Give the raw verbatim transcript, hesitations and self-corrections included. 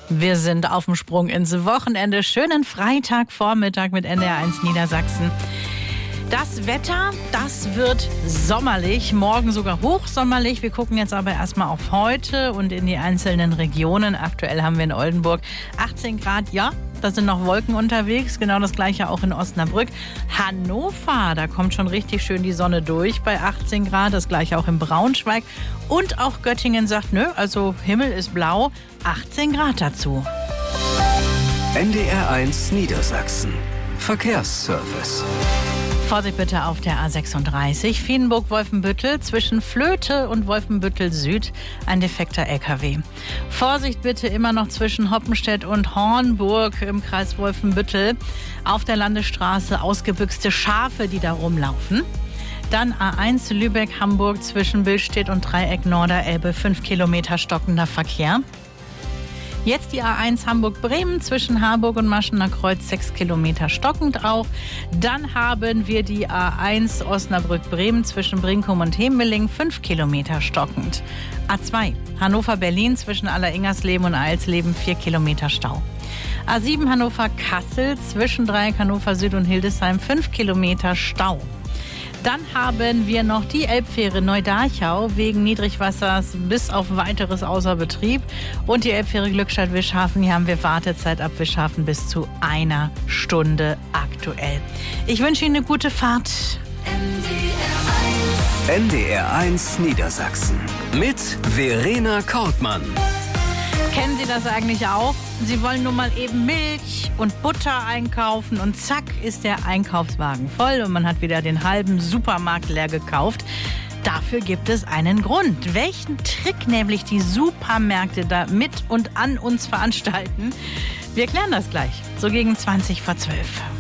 Wir sind auf dem Sprung ins Wochenende. Schönen Freitagvormittag mit N D R eins Niedersachsen. Das Wetter, das wird sommerlich, morgen sogar hochsommerlich. Wir gucken jetzt aber erstmal auf heute und in die einzelnen Regionen. Aktuell haben wir in Oldenburg achtzehn Grad, ja, da sind noch Wolken unterwegs. Genau das gleiche auch in Osnabrück. Hannover, da kommt schon richtig schön die Sonne durch bei achtzehn Grad. Das gleiche auch in Braunschweig. Und auch Göttingen sagt, nö, also Himmel ist blau, achtzehn Grad dazu. N D R eins Niedersachsen. Verkehrsservice. Vorsicht bitte auf der A sechsunddreißig, Vienburg-Wolfenbüttel, zwischen Flöte und Wolfenbüttel Süd, ein defekter L K W. Vorsicht bitte immer noch zwischen Hoppenstedt und Hornburg im Kreis Wolfenbüttel. Auf der Landesstraße ausgebüxte Schafe, die da rumlaufen. Dann A eins Lübeck-Hamburg zwischen Billstedt und Dreieck Norderelbe, fünf Kilometer stockender Verkehr. Jetzt die A eins Hamburg-Bremen zwischen Harburg und Maschener Kreuz, sechs Kilometer stockend auch. Dann haben wir die A eins Osnabrück-Bremen zwischen Brinkum und Hemeling, fünf Kilometer stockend. A zwei Hannover-Berlin zwischen Alleringersleben und Eilsleben, vier Kilometer Stau. A sieben Hannover-Kassel zwischen Dreieck Hannover Süd und Hildesheim, fünf Kilometer Stau. Dann haben wir noch die Elbfähre Neudarchau wegen Niedrigwassers bis auf weiteres außer Betrieb. Und die Elbfähre Glückstadt-Wischhafen, hier haben wir Wartezeit ab Wischhafen bis zu einer Stunde aktuell. Ich wünsche Ihnen eine gute Fahrt. N D R eins Niedersachsen mit Verena Kortmann. Kennen Sie das eigentlich auch? Sie wollen nur mal eben Milch und Butter einkaufen und zack ist der Einkaufswagen voll und man hat wieder den halben Supermarkt leer gekauft. Dafür gibt es einen Grund. Welchen Trick nämlich die Supermärkte da mit und an uns veranstalten? Wir klären das gleich, so gegen zwanzig vor zwölf.